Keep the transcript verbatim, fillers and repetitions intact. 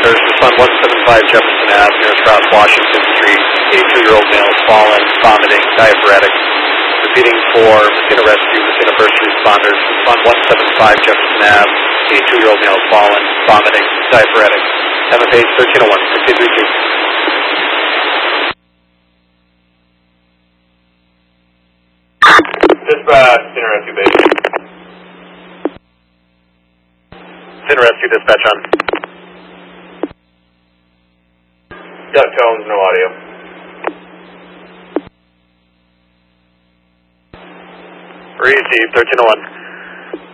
responders, respond one seven five Jefferson Avenue, near South Washington Street. eighty-two-year-old male fallen, vomiting, diaphoretic. Repeating for Messina Rescue, Messina First responders, respond one seven five Jefferson Avenue. eighty-two-year-old male fallen, vomiting, diaphoretic. M F A thirteen oh one, six eight three two. Dispatch, Messina Rescue base. Messina Rescue dispatch on. Got tones, no audio. Received, thirteen oh one.